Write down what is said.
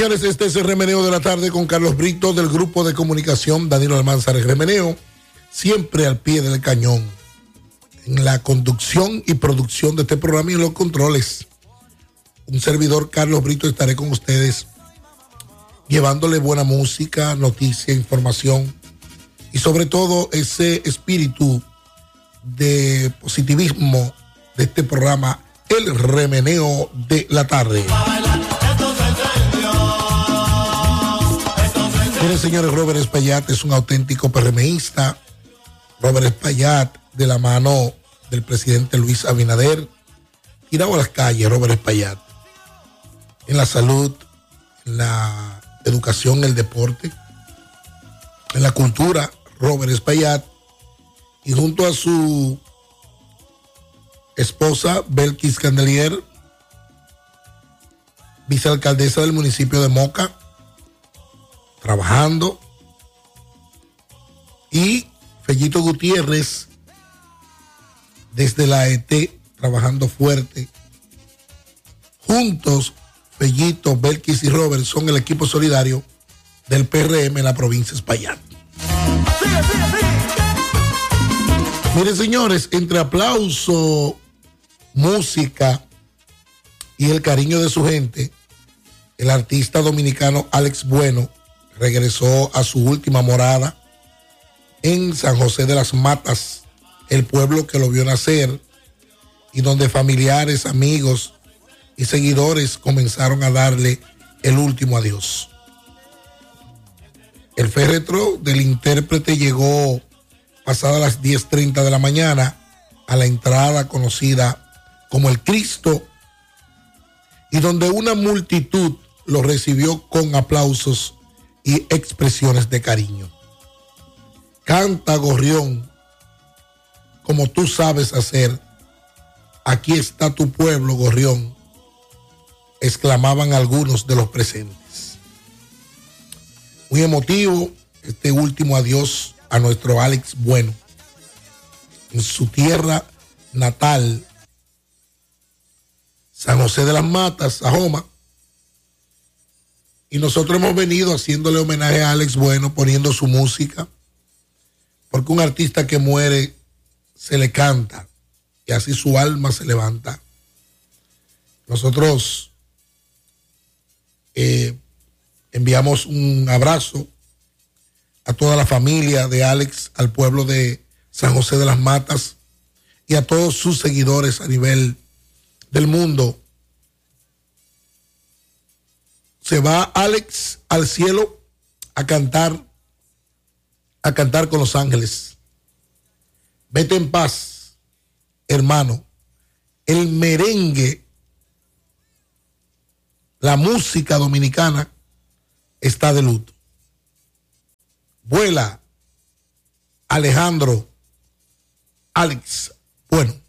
Señores, este es el remeneo de la tarde con Carlos Brito del grupo de comunicación Danilo Almanzar. El remeneo siempre al pie del cañón en la conducción y producción de este programa y en los controles. Un servidor, Carlos Brito, estaré con ustedes llevándole buena música, noticia, información y sobre todo ese espíritu de positivismo de este programa, el remeneo de la tarde. Miren, señores, Robert Espaillat es un auténtico PRMista. Robert Espaillat, de la mano del presidente Luis Abinader, tirado a las calles. Robert Espaillat, en la salud, en la educación, en el deporte, en la cultura. Robert Espaillat, y junto a su esposa Belkis Candelier, vicealcaldesa del municipio de Moca, trabajando, y Fellito Gutiérrez desde la ET trabajando fuerte. Juntos, Fellito, Belkis y Robert son el equipo solidario del PRM en la provincia de Espaillat. Miren, señores, entre aplauso, música y el cariño de su gente, el artista dominicano Alex Bueno regresó a su última morada en San José de las Matas, el pueblo que lo vio nacer y donde familiares, amigos y seguidores comenzaron a darle el último adiós. El féretro del intérprete llegó pasada las 10:30 de la mañana a la entrada conocida como el Cristo, y donde una multitud lo recibió con aplausos y expresiones de cariño. Canta, gorrión, como tú sabes hacer. Aquí está tu pueblo, gorrión, exclamaban algunos de los presentes. Muy emotivo este último adiós a nuestro Alex Bueno en su tierra natal, San José de las Matas, Sajoma. Y nosotros hemos venido haciéndole homenaje a Alex Bueno, poniendo su música, porque un artista que muere se le canta y así su alma se levanta. Nosotros enviamos un abrazo a toda la familia de Alex, al pueblo de San José de las Matas y a todos sus seguidores a nivel del mundo. Se va Alex al cielo a cantar con los ángeles. Vete en paz, hermano. El merengue, la música dominicana está de luto. Vuela, Alejandro, Alex Bueno.